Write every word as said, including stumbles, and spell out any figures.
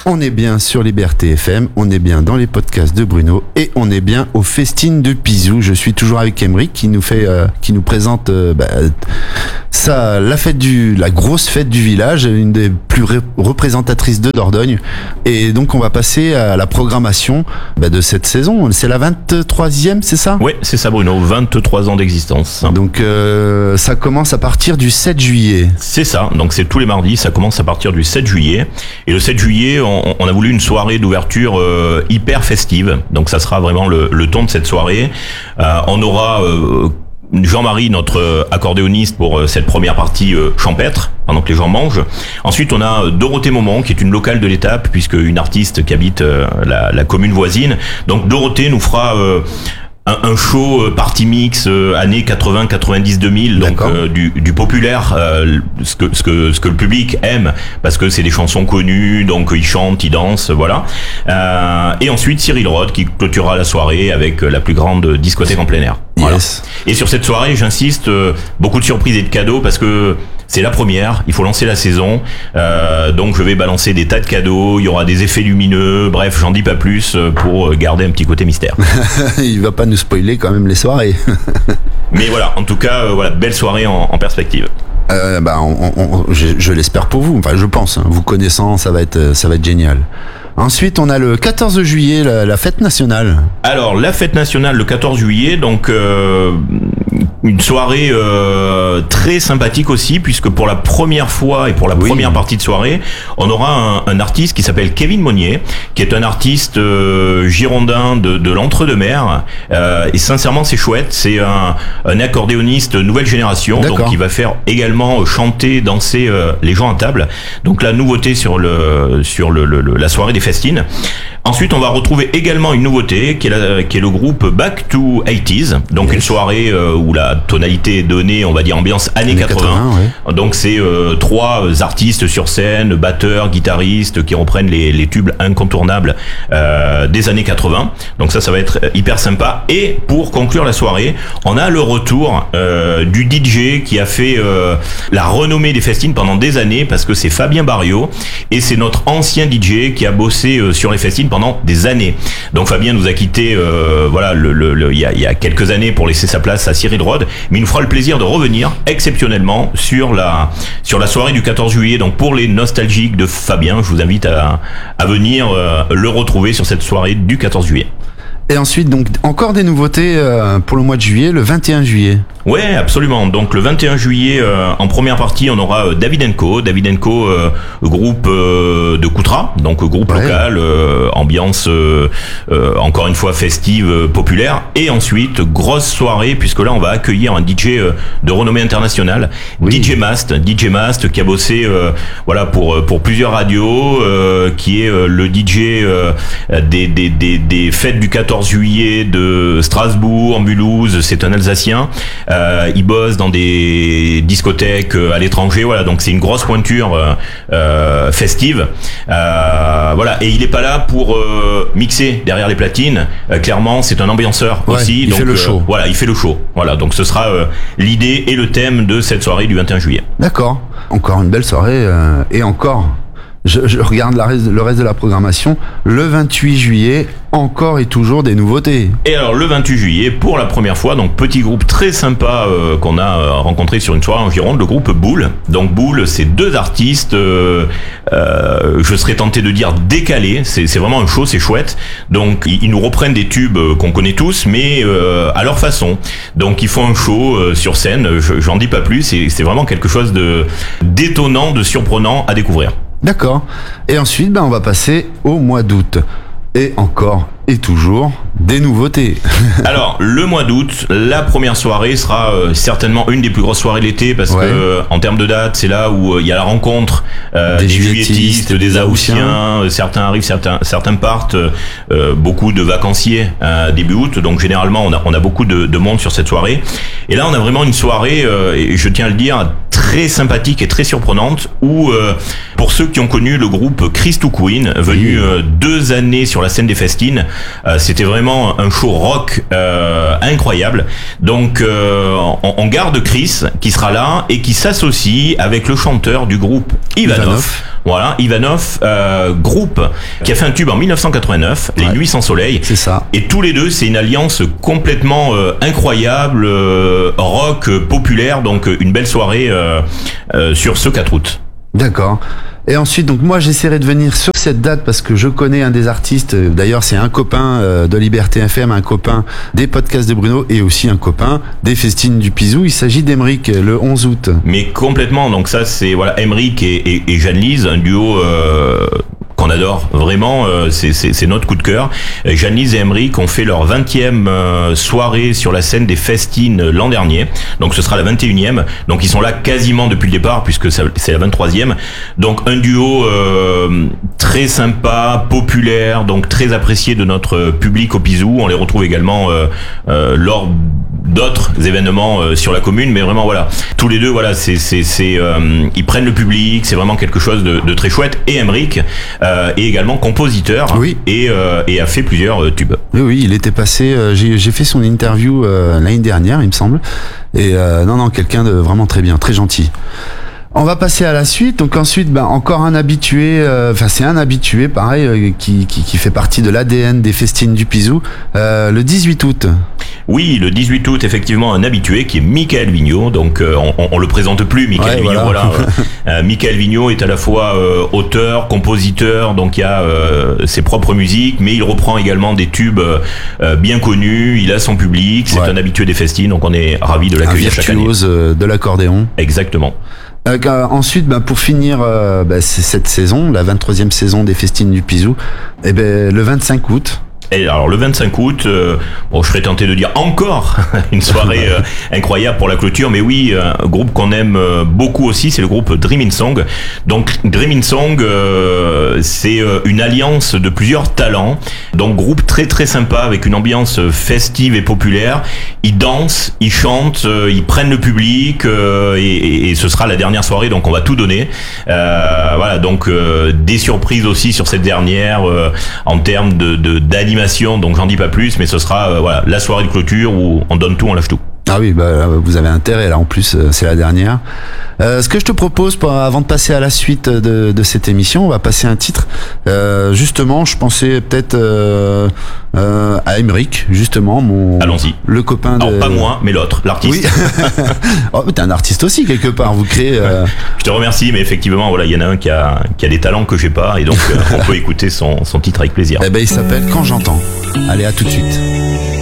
On est bien sur Liberté F M, on est bien dans les podcasts de Bruno et on est bien aux festines de Pizou. Je suis toujours avec Emeric qui nous fait, euh, qui nous présente euh, bah, ça, la fête du, la grosse fête du village, une des plus ré- représentatrices de Dordogne. Et donc on va passer à la programmation bah, de cette saison. C'est la vingt-troisième, c'est ça ? Oui, c'est ça Bruno, vingt-trois ans d'existence. Donc euh, ça commence à partir du sept juillet. C'est ça, donc c'est tous les mardis, ça commence à partir du sept juillet. Et le sept juillet, on, on a voulu une soirée d'ouverture euh, hyper festive. Donc ça sera vraiment le, le ton de cette soirée. Euh, on aura... Euh, Jean-Marie, notre accordéoniste pour cette première partie euh, champêtre, pendant que les gens mangent. Ensuite, on a Dorothée Momont, qui est une locale de l'étape, puisque une artiste qui habite euh, la, la commune voisine. Donc Dorothée nous fera euh, un, un show euh, party mix euh, années quatre-vingts, quatre-vingt-dix, deux mille, donc euh, du, du populaire, euh, ce que ce que ce que le public aime, parce que c'est des chansons connues, donc ils chantent, ils dansent, voilà. Euh, et ensuite Cyril Rhodes qui clôturera la soirée avec la plus grande discothèque en plein air. Voilà. Yes. Et sur cette soirée, j'insiste, euh, beaucoup de surprises et de cadeaux parce que c'est la première, il faut lancer la saison, euh, donc je vais balancer des tas de cadeaux, il y aura des effets lumineux, bref, j'en dis pas plus pour garder un petit côté mystère. Il va pas nous spoiler quand même les soirées. Mais voilà, en tout cas, euh, voilà, belle soirée en, en perspective. Euh, bah, on, on, on, je, je l'espère pour vous. Enfin, je pense. Hein, vous connaissant, ça va être, ça va être génial. Ensuite, on a le quatorze juillet, la, la fête nationale. Alors, la fête nationale le quatorze juillet, donc euh, une soirée euh, très sympathique aussi, puisque pour la première fois et pour la oui. première partie de soirée, on aura un, un artiste qui s'appelle Kevin Monnier, qui est un artiste euh, girondin de, de l'entre-deux-mers. Euh, et sincèrement, c'est chouette. C'est un, un accordéoniste nouvelle génération, D'accord. donc il va faire également chanter, danser euh, les gens à table. Donc la nouveauté sur le sur le, le, le la soirée des festines. Ensuite, on va retrouver également une nouveauté qui est, la, qui est le groupe Back to eighties. Donc yes. une soirée euh, où la tonalité est donnée, on va dire ambiance années, années quatre-vingts. quatre-vingts ouais. Donc c'est euh, trois artistes sur scène, batteurs, guitaristes qui reprennent les, les tubes incontournables euh, des années quatre-vingts. Donc ça, ça va être hyper sympa. Et pour conclure la soirée, on a le retour euh, du D J qui a fait euh, la renommée des festines pendant des années, parce que c'est Fabien Barriot et c'est notre ancien D J qui a bossé euh, sur les festines pendant des années. Donc Fabien nous a quitté euh, voilà le, le, le, il, y a, il y a quelques années pour laisser sa place à Cyril Rhodes, mais il nous fera le plaisir de revenir exceptionnellement sur la sur la soirée du quatorze juillet. Donc pour les nostalgiques de Fabien, je vous invite à, à venir euh, le retrouver sur cette soirée du quatorze juillet. Et ensuite, donc, encore des nouveautés euh, pour le mois de juillet, le vingt et un juillet. Ouais, absolument. Donc le vingt et un juillet, euh, en première partie, on aura euh, David and Co. David and Co, euh, groupe euh, de Coutras, donc groupe ouais. local, euh, ambiance euh, euh, encore une fois festive, euh, populaire. Et ensuite, grosse soirée, puisque là, on va accueillir un D J euh, de renommée internationale, oui. D J Mast, D J Mast, qui a bossé euh, voilà pour pour plusieurs radios, euh, qui est euh, le D J euh, des des des des fêtes du quatorze juillet de Strasbourg, Mulhouse. C'est un Alsacien. Euh, il bosse dans des discothèques à l'étranger, voilà. Donc c'est une grosse pointure euh, euh, festive, euh, voilà. Et il est pas là pour euh, mixer derrière les platines. Euh, clairement, c'est un ambianceur ouais, aussi. Il donc, fait le euh, show. Voilà, il fait le show. Voilà. Donc ce sera euh, l'idée et le thème de cette soirée du vingt et un juillet. D'accord. Encore une belle soirée euh, et encore. Je, je regarde la reste, le reste de la programmation. Le vingt-huit juillet, encore et toujours des nouveautés. Et alors le vingt-huit juillet, pour la première fois, donc petit groupe très sympa euh, qu'on a euh, rencontré sur une soirée en Gironde, le groupe Boule. Donc Boule, c'est deux artistes, euh, euh, je serais tenté de dire décalés. C'est, c'est vraiment un show, c'est chouette. Donc ils, ils nous reprennent des tubes euh, qu'on connaît tous, mais euh, à leur façon. Donc ils font un show euh, sur scène. Je, j'en dis pas plus. C'est, c'est vraiment quelque chose de d'étonnant, de surprenant à découvrir. D'accord. Et ensuite, ben, on va passer au mois d'août. Et encore et toujours des nouveautés. Alors, le mois d'août, la première soirée sera euh, certainement une des plus grosses soirées de l'été, parce ouais. que euh, en termes de date, c'est là où il euh, y a la rencontre euh, des, des juilletistes, des haussiens. Certains arrivent, certains certains partent. Euh, beaucoup de vacanciers euh, début août. Donc généralement, on a on a beaucoup de, de monde sur cette soirée. Et là, on a vraiment une soirée, euh, et je tiens à le dire, très sympathique et très surprenante, où euh, pour ceux qui ont connu le groupe Chris to Queen, venu oui. euh, deux années sur la scène des festines, euh, c'était vraiment vraiment un show rock euh, incroyable. Donc euh, on, on garde Chris qui sera là et qui s'associe avec le chanteur du groupe Ivanov. Ivanov. Voilà, Ivanov, euh, groupe qui a fait un tube en dix-neuf cent quatre-vingt-neuf, Les Ouais. Nuits sans soleil. C'est ça. Et tous les deux, c'est une alliance complètement euh, incroyable, euh, rock euh, populaire, donc euh, une belle soirée euh, euh, sur ce quatre août. D'accord. Et ensuite, donc moi, j'essaierai de venir sur cette date parce que je connais un des artistes. D'ailleurs, c'est un copain euh, de Liberté F M, un copain des podcasts de Bruno et aussi un copain des festines du Pisou. Il s'agit d'Emeric, le onze août. Mais complètement, donc ça c'est voilà Emeric et, et, et Jeanne-Lise, un duo euh, qu'on adore vraiment, euh, c'est, c'est, c'est notre coup de cœur. Euh, Jeanne-Lise et Emeric ont fait leur vingtième euh, soirée sur la scène des festines l'an dernier, donc ce sera la vingt et unième, donc ils sont là quasiment depuis le départ puisque ça, c'est la vingt-troisième. Donc un duo euh, très sympa, populaire, donc très apprécié de notre public au Pisou. On les retrouve également euh, euh, lors d'autres événements euh, sur la commune, mais vraiment voilà, tous les deux voilà, c'est c'est c'est euh, ils prennent le public, c'est vraiment quelque chose de, de très chouette. Et Emeric euh, est également compositeur, Oui. et euh, et a fait plusieurs euh, tubes. Oui, oui, il était passé. euh, j'ai, j'ai fait son interview euh, l'année dernière, il me semble. Et euh, non, non, quelqu'un de vraiment très bien, très gentil. On va passer à la suite. Donc ensuite, ben, encore un habitué. Enfin, euh, c'est un habitué, pareil, euh, qui, qui qui fait partie de l'A D N des festines du Pisou. Euh, le dix-huit août. Oui, le dix-huit août, effectivement, un habitué qui est Michael Vigneault. Donc, euh, on, on le présente plus, Michael Ouais, Vigneault. voilà. Voilà. euh, Michael Vigneault est à la fois euh, auteur, compositeur, donc il y a euh, ses propres musiques, mais il reprend également des tubes euh, bien connus. Il a son public. C'est Ouais. un habitué des festines, donc on est ravis de Un l'accueillir chaque année. virtuose euh, de l'accordéon. Exactement. Euh, ensuite, bah, pour finir euh, bah, c'est cette saison, la vingt-troisième saison des festines du Pisou, eh ben, le vingt-cinq août. Et alors le vingt-cinq août, euh, bon, je serais tenté de dire encore une soirée euh, incroyable pour la clôture, mais oui, un groupe qu'on aime euh, beaucoup aussi, c'est le groupe Dream in Song. Donc Dream in Song, euh, c'est euh, une alliance de plusieurs talents, donc groupe très très sympa avec une ambiance festive et populaire. Ils dansent, ils chantent, euh, ils prennent le public, euh, et, et, et ce sera la dernière soirée, donc on va tout donner. Euh, voilà, donc euh, des surprises aussi sur cette dernière euh, en termes de, de d'animation. Donc j'en dis pas plus, mais ce sera euh, voilà la soirée de clôture où on donne tout, on lâche tout. Ah oui, bah, vous avez intérêt là. En plus, euh, c'est la dernière. Euh, ce que je te propose, pour, avant de passer à la suite de, de cette émission, on va passer un titre. Euh, justement, je pensais peut-être euh, euh, à Emeric, justement, mon Allons-y. le copain de. Alors pas moi, mais l'autre, l'artiste. Oui. Oh, mais t'es un artiste aussi quelque part. Vous créez. Euh... Je te remercie, mais effectivement, voilà, il y en a un qui a qui a des talents que j'ai pas, et donc euh, on peut écouter son son titre avec plaisir. Eh ben, il s'appelle Quand j'entends. Allez, à tout de suite.